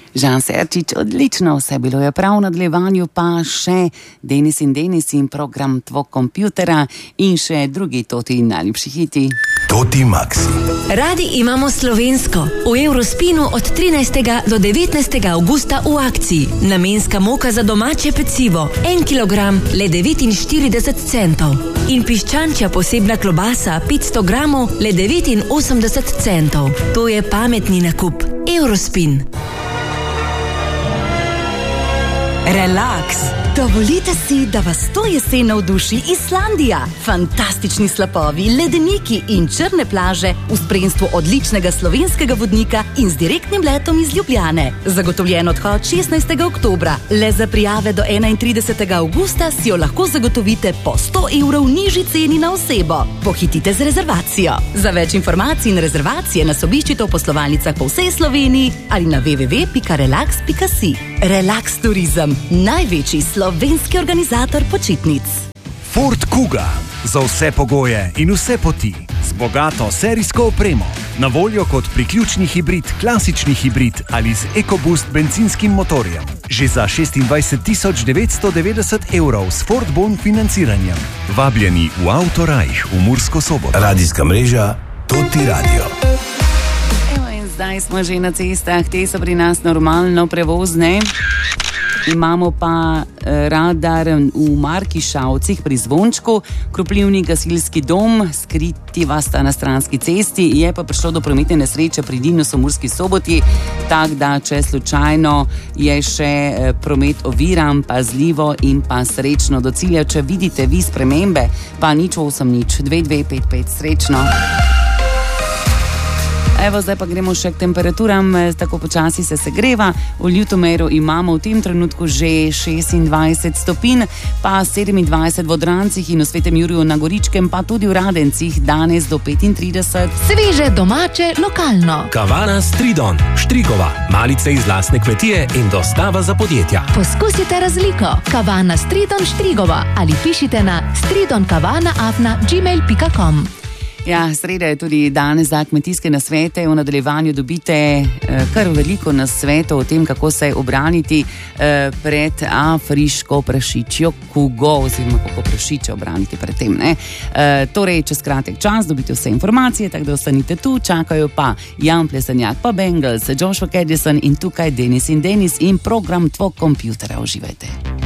Žan Serčič, odlično, vse bilo je prav, v nadaljevanju pa še Denis in program Tvoj kompjutera in še drugi Toti najljubši hiti. Toti Maxi. Radi imamo slovensko. V Eurospinu od 13. do 19. avgusta v akciji. Namenska moka za domače pecivo. 1 kilogram, le 49 centov. In piščančja posebna klobasa, 500 gramov, le 89 centov. To je pametni nakup. Eurospin. Relax. Dovolite si, da vas to jesen navduši Islandija. Fantastični slapovi, ledeniki in črne plaže v spremstvu odličnega slovenskega vodnika in z direktnim letom iz Ljubljane. Zagotovljen odhod 16. oktobra. Le za prijave do 31. avgusta si jo lahko zagotovite po 100 evrov nižji ceni na osebo. Pohitite z rezervacijo. Za več informacij in rezervacije nas obiščite v poslovalnicah po vsej Sloveniji ali na www.relax.si. Relax turizem, največji slovenski organizator počitnic. Ford Kuga. Za vse pogoje in vse poti. Z bogato serijsko opremo. Na voljo kot priključni hibrid, klasični hibrid ali z EcoBoost bencinskim motorjem. Že za 26 990 evrov s Ford Bon financiranjem. Vabljeni v Autorajh v Mursko Soboto. Radijska mreža Toti Radio. Zdaj smo že na cestah, te so pri nas normalno prevozne. Imamo pa radar v Markišavcih pri Zvončku, Kroplivni gasilski dom, skriti vasta na stranski cesti, je pa prišlo do prometne nesreče pri Dinusu v Murski Soboti, tak da če slučajno je še promet oviran, pazljivo in pa srečno do cilja, če vidite vi spremembe, pa 08 2255 srečno. Evo, zdaj pa gremo še k temperaturam, tako počasi se segreva. V Ljutomeru imamo v tem trenutku že 26 stopinj, pa 27 v Odrancih in v Svetem Juriju na Goričkem, pa tudi v Radencih danes do 35. Sveže, domače, lokalno. Kavana Stridon, Štrigova, malice iz lastne kmetije in dostava za podjetja. Poskusite razliko. Kavana Stridon Štrigova ali pišite na stridonkavana@gmail.com. Ja, sreda je tudi danes za kmetijske nasvete. V nadaljevanju dobite kar veliko nasvetov o tem, kako se obraniti pred afriško prašičjo kugo, oziroma kako prašiče obraniti pred tem. Ne? Torej, čez kratek čas dobite vse informacije, tako da ostanite tu, čakajo pa Jan Plesenjak, pa Bengals, Joshua Caddison in tukaj Denis in program Tvoj kompjutera. Uživajte.